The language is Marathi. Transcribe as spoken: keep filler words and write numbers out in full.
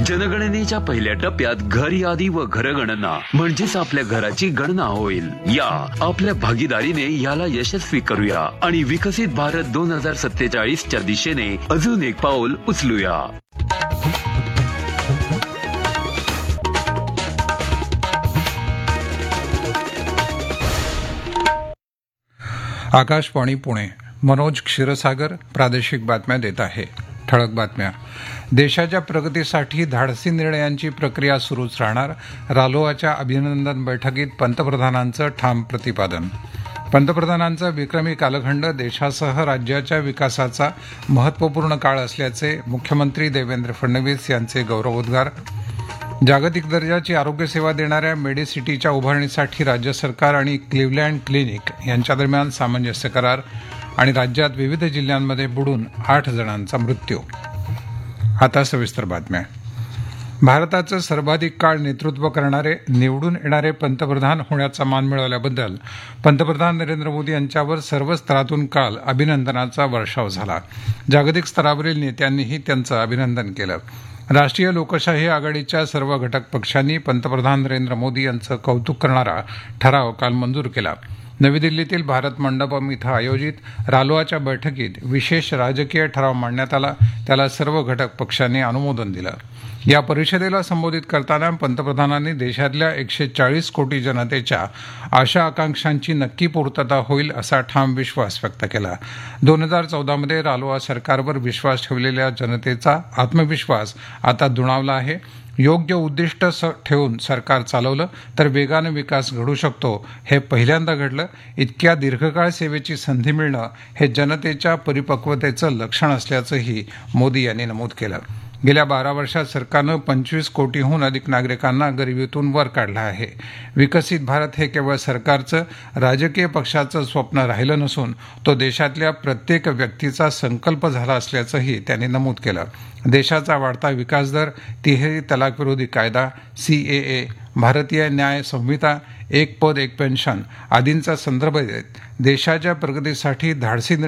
जनगणनेच्या पहिल्या टप्प्यात घर यादी व घरगणना म्हणजेच आपल्या घराची गणना होईल. या आपल्या भागीदारीने याला यशस्वी करूया आणि विकसित भारत दोन हजार सत्तेचाळीस च्या दिशेने अजून एक पाऊल उचलूया. आकाशवाणी पुणे. मनोज क्षीरसागर प्रादेशिक बातम्या देत आहे. ठळक बातम्या. देशाच्या प्रगतीसाठी धाडसी निर्णयांची प्रक्रिया सुरूच राहणार. रालोआच्या अभिनंदन बैठकीत पंतप्रधानांचं ठाम प्रतिपादन. पंतप्रधानांचा विक्रमी कालखंड देशासह राज्याच्या विकासाचा महत्त्वपूर्ण काळ असल्याचे मुख्यमंत्री देवेंद्र फडणवीस यांचे गौरवोद्गार. जागतिक दर्जाची आरोग्यसेवा देणाऱ्या मेडिसिटीच्या उभारणीसाठी राज्य सरकार आणि क्लिव्हलँड क्लिनिक यांच्या दरम्यान सामंजस्य करार. आणि राज्यात विविध जिल्ह्यांमध्ये बुडून आठ जणांचा मृत्यू. आता सविस्तर बातम्या. भारताचं सर्वाधिक काळ नेतृत्व करणारे निवडून येणारे पंतप्रधान होण्याचा मान मिळवल्याबद्दल पंतप्रधान नरेंद्र मोदी यांच्यावर सर्व स्तरातून काल अभिनंदनाचा वर्षाव झाला. जागतिक स्तरावरील नेत्यांनीही त्यांचं अभिनंदन केलं. राष्ट्रीय लोकशाही आघाडीच्या सर्व घटक पक्षांनी पंतप्रधान नरेंद्र मोदी यांचं कौतुक करणारा ठराव काल मंजूर केला. नवी दिल्लीतील भारत मंडपम इथं आयोजित रालोआच्या बैठकीत विशेष राजकीय ठराव मांडण्यात आला. त्याला सर्व घटक पक्षांनी अनुमोदन दिलं. या परिषदेला संबोधित करताना पंतप्रधानांनी देशातल्या एकशे चाळीस कोटी जनतेच्या आशा आकांक्षांची नक्की पूर्तता होईल असा ठाम विश्वास व्यक्त केला. दोन हजार चौदामध्ये रालोआ सरकारवर विश्वास ठेवलेल्या जनतेचा आत्मविश्वास आता दुणावला आहे. योग्य उद्दिष्ट ठेवून सरकार चालवलं तर वेगानं विकास घडू शकतो. हे पहिल्यांदा घडलं. इतक्या दीर्घकाळ सेवेची संधी मिळणं हे जनतेच्या परिपक्वतेचं लक्षण असल्याचंही मोदी यांनी नमूद केलं. गेल्या बारा वर्षात सरकारनं पंचवीस कोटीहून अधिक नागरिकांना गरिबीतून वर काढलं आहे. विकसित भारत हे केवळ सरकारचं राजकीय पक्षाचं स्वप्न राहिलं नसून तो देशातल्या प्रत्येक व्यक्तीचा संकल्प झाला असल्याचंही त्यांनी नमूद केलं. देशाचा वाढता विकास दर, तिहेरी तलाकविरोधी कायदा, सीएए, भारतीय न्याय संहिता, एक पद एक पेन्शन आदींचा संदर्भ देत देशाच्या प्रगतीसाठी धाडसी